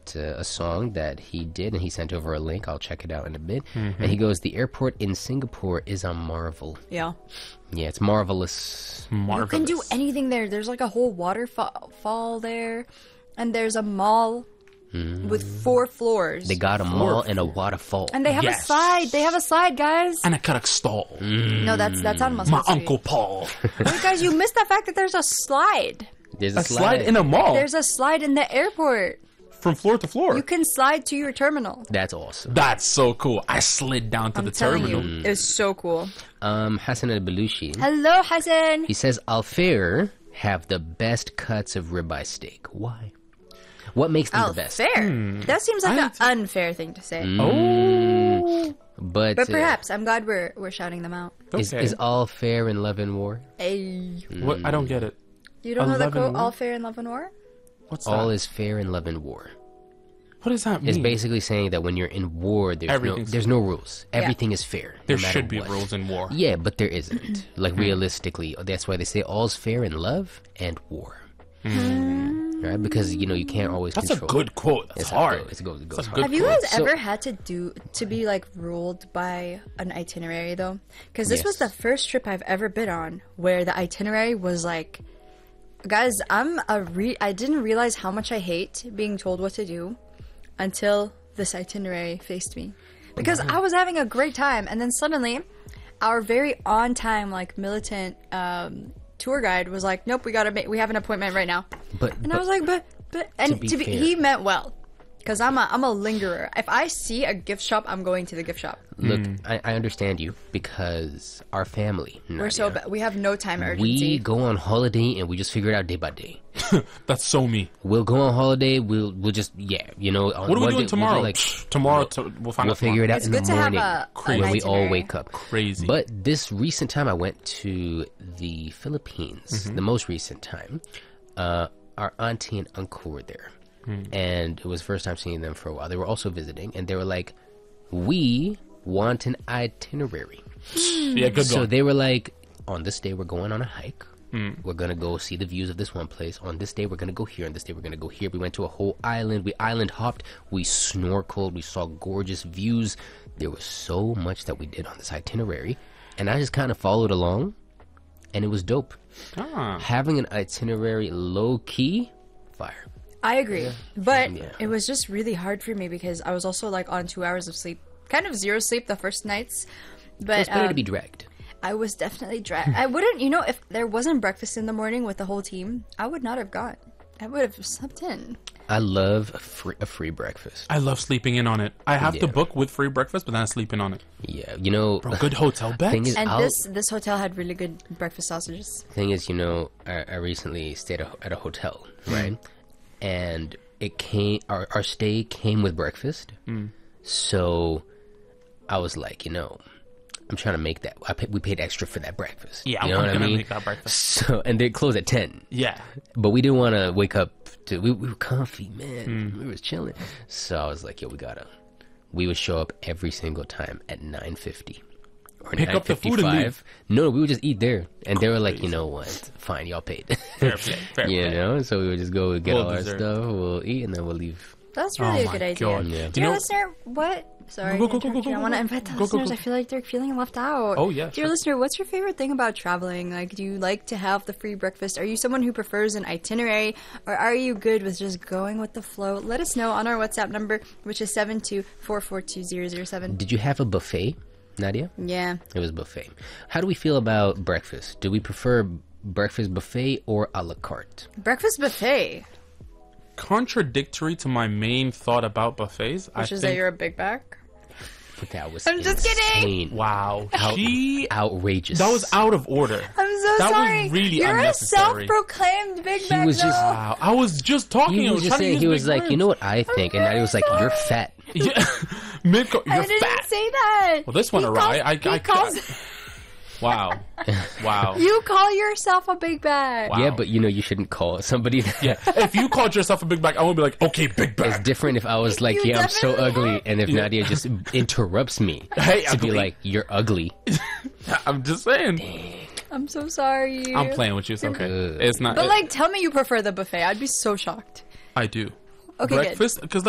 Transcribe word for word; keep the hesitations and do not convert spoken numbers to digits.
about uh, a song that he did, and he sent over a link. I'll check it out in a bit. Mm-hmm. And he goes, "The airport in Singapore is a marvel." Yeah. Yeah, it's marvelous. Marvelous. You can do anything there. There's like a whole waterfall fall there, and there's a mall mm. with four floors. They got a four mall and a waterfall. And they have yes. a slide. They have a slide, guys. And a kayak stall. Mm. No, that's that's on Muscat My Street. Uncle Paul. Wait, guys, you missed the fact that there's a slide. There's a, a slide. slide in a mall. There's a slide in the airport. From floor to floor. You can slide to your terminal. That's awesome. That's so cool. I slid down to I'm the telling terminal. You, it's so cool. Um, Hassan al-Balushi. Hello, Hassan. He says, Al-Fair have the best cuts of ribeye steak. Why? What makes them Al-Fair? the best? Hmm. That seems like I an t- unfair thing to say. Mm. Oh. But, but uh, perhaps. I'm glad we're we're shouting them out. Okay. Is, is all fair in love and war? Hey. What? I don't get it. You don't know the quote, war? all fair in love and war? What's all that? is fair in love and war. What does that mean? It's basically saying that when you're in war, there's no there's no rules. Everything yeah. is fair. There no should be what. rules in war. Yeah, but there isn't. Like realistically, that's why they say all's fair in love and war. Mm. Right? Because you know you can't always. That's control a good it. quote. That's it's hard. A, it's a good, That's a hard. good Have you quote. guys So, ever had to do to be like ruled by an itinerary though? Because this yes. was the first trip I've ever been on where the itinerary was like, guys, I'm a re. I didn't realize how much I hate being told what to do until this itinerary faced me, because I was having a great time, and then suddenly, our very on time like militant um, tour guide was like, "Nope, we gotta make. We have an appointment right now." But and but, I was like, "But but," and to be to be, fair- he meant well. Because I'm a, I'm a lingerer. If I see a gift shop, I'm going to the gift shop. look, I, I understand you because our family. We're so Nadia, bad. We have no time urgency. We go on holiday and we just figure it out day by day. That's so me. We'll go on holiday. We'll we'll just yeah, you know. On What are we one doing day, tomorrow? We'll do, like tomorrow, to, we'll find we'll out figure it out It's in good the to have morning a- when an we all itinerary. wake up. Crazy. But this recent time, I went to the Philippines. Mm-hmm. The most recent time, uh, our auntie and uncle were there. Mm. And it was the first time seeing them for a while. They were also visiting, and they were like, "We want an itinerary." Yeah, good So going. they were like, "On this day, we're going on a hike. Mm. We're gonna go see the views of this one place. On this day, we're gonna go here. On this day, we're gonna go here." We went to a whole island. We island hopped. We snorkeled. We saw gorgeous views. There was so much that we did on this itinerary, and I just kind of followed along, and it was dope. Ah. Having an itinerary low key, fire. I agree. But Yeah. it was just really hard for me because I was also like on two hours of sleep. Kind of zero sleep the first nights. But It's better to um, be dragged. I was definitely dragged. I wouldn't, you know, if there wasn't breakfast in the morning with the whole team, I would not have gone. I would have slept in. I love a free, a free breakfast. I love sleeping in on it. I have to Yeah. book with free breakfast, but then I sleep in on it. Yeah, you know. Bro, good hotel beds. Thing is, And I'll- this this hotel had really good breakfast sausages. Thing is, you know, I, I recently stayed a, at a hotel, right? And it came, our, our stay came with breakfast. So I was like, you know, I'm trying to make that. I pay, we paid extra for that breakfast. Yeah, you I'm know what gonna I mean? make that breakfast. So, and they close at ten. Yeah. But we didn't want to wake up to, we, we were comfy, man. We were chilling. So I was like, yo, we gotta, we would show up every single time at nine fifty. Or Pick up the food and nine fifty-five. leave. No, we would just eat there. And they were like, you know what? Fine, y'all paid. Fair play. Fair you play. know? So we would just go get Well all our deserved. stuff, we'll eat, and then we'll leave. That's really Oh a my good idea. God. Yeah. Do Dear you know? listener, what? Sorry, Go, to go, go, interrupt go, you. I go, want to go. invite the Go, go, listeners. go. I feel like they're feeling left out. Oh, yeah, Dear sure. listener, what's your favorite thing about traveling? Like, do you like to have the free breakfast? Are you someone who prefers an itinerary? Or are you good with just going with the flow? Let us know on our WhatsApp number, which is seven two four four two zero zero seven. Did you have a buffet, Nadia? Yeah. It was buffet. How do we feel about breakfast? Do we prefer breakfast buffet or a la carte? Breakfast buffet. Contradictory to my main thought about buffets, I Which is think. that you're a big back? That was I'm just kidding. insane. Wow. Out- She. outrageous. That was out of order. I'm so That was sorry. really You're unnecessary. a self-proclaimed big He back. was just- though. Wow. I was just talking. He I was was just trying to saying, use he was big like, words. you know what I think? And Nadia was like, you're fat. Yeah. Mid- you're I didn't fat. say that. Well, this one He awry. calls- I, he I, calls- I, wow. Wow. You call yourself a big bag. Wow. Yeah, but you know, you shouldn't call somebody that. Yeah. If you called yourself a big back, I would be like, okay, big It's back. different if I was like, You yeah, I'm so definitely ugly, and if Yeah. Nadia just interrupts me Hey, to be ugly. like, you're ugly. I'm just saying. I'm so sorry. I'm playing with you. It's okay. Good. It's not. But it- like, tell me you prefer the buffet. I'd be so shocked. I do. Okay, good. Breakfast, because like.